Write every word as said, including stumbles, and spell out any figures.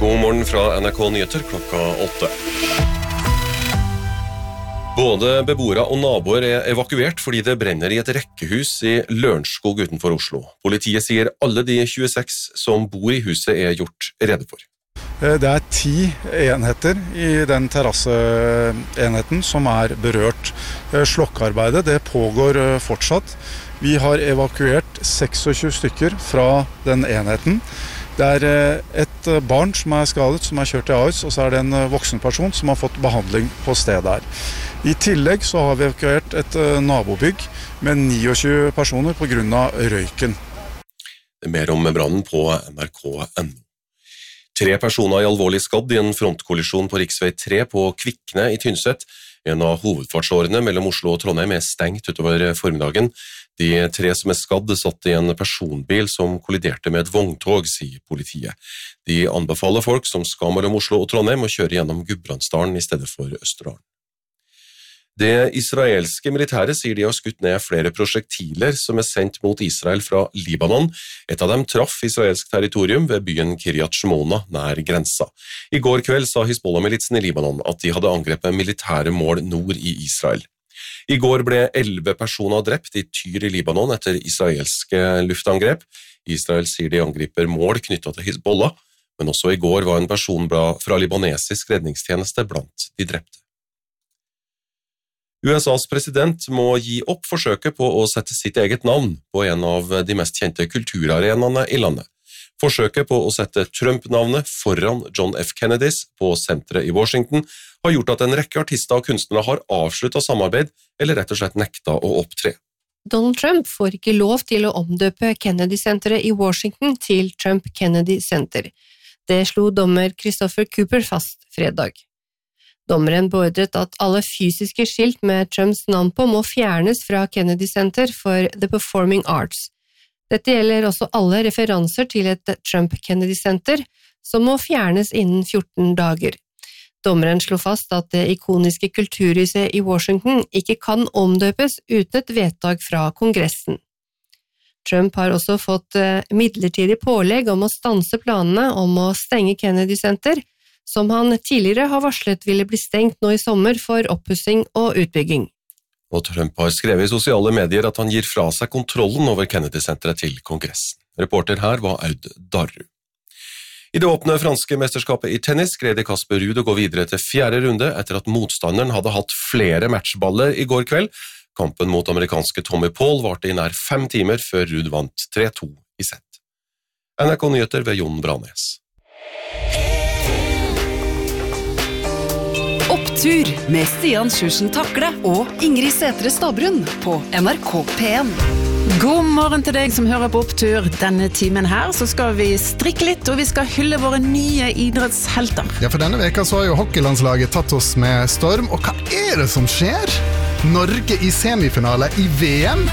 God morgen fra N R K Nyheter klokka åtte. Både beboere og naboer er evakuert fordi det brenner i et rekkehus i Lørenskog utenfor Oslo. Politiet sier alle de tjueseks som bor i huset er gjort rede for. Det er ti enheter i den terrasseenheten som er berørt. Slokkearbeidet det pågår fortsatt. Vi har evakuert tjueseks stykker fra den enheten. Det er et barn som er skadet, som er kjørt til Ahus, og så er det en voksen person som har fått behandling på stedet her. I tillegg så har vi evakuert et nabobygg med tjueni personer på grunn av røyken. Det er mer om brannen på N R K punktum no. Tre personer er alvorlig skadd i en frontkollisjon på riksvei tre på Kvikne i Tynset. En av hovedfartsårene mellom Oslo og Trondheim er stengt utover formiddagen. De tre som er skadd satt i en personbil som kolliderte med et vogntog, sier politiet. De anbefaler folk som skal mellom Oslo og Trondheim å kjøre gjennom Gudbrandsdalen i stedet for Østerdalen. Det israelske militæret sier de har skutt ned flere prosjektiler som er sendt mot Israel fra Libanon. Et av dem traff israelsk territorium ved byen Kiryat Shmona nær grensa. I går kveld sa Hizbollah-militsen i Libanon at de hadde angrepet militære mål nord i Israel. I går ble elleve personer drept i Tyr i Libanon etter israelske luftangrep. Israel sier de angriper mål knyttet til Hizbollah, men også i går var en person fra libanesisk redningstjeneste blant de drepte. U S A's president må gi opp forsøket på å sette sitt eget navn på en av de mest kjente kulturarenaene i landet. Forsøket på å sette Trump-navnet foran John F. Kennedys på senteret i Washington har gjort at en rekke artister og kunstnere har avsluttet samarbeid eller rett og slett nekta å opptre. Donald Trump får ikke lov til å omdøpe Kennedy-senteret i Washington til Trump Kennedy Center. Det slo dommer Christopher Cooper fast fredag. Dommeren beordret at alle fysiske skilt med Trumps navn på må fjernes fra Kennedy Center for The Performing Arts. Dette gjelder også alle referanser til et Trump Kennedy Center, som må fjernes innen fjorten dager. Dommeren slo fast at det ikoniske kulturhuset i Washington ikke kan omdøpes uten et vedtak fra Kongressen. Trump har også fått midlertidig pålegg om å stanse planene om å stenge Kennedy Center, som han tidligere har varslet ville bli stengt nå i sommer for oppussing og utbygging. Og Trump har skrevet i sosiale medier at han gir fra seg kontrollen over Kennedy-senteret til Kongressen. Reporter her var Aud Darru. I det åpne franske mesterskapet i tennis greide Casper Ruud å gå videre til fjerde runde etter at motstanderen hadde hatt flere matchballer i går kveld. Kampen mot amerikanske Tommy Paul varte i nær fem timer før Ruud vant tre to i sett. N R K Nyheter ved Jon Branes. Opptur med Stian Sjursen Takle og Ingrid Sætre Stabrun på N R K P en. God morgen til deg som hører på Opptur. Denne timen her så skal vi strikke litt, og vi skal hylle våre nye idrettshelter. Ja, for denne veka så har jo hockeylandslaget tatt oss med storm, og hva er det som skjer? Norge i semifinale i V M?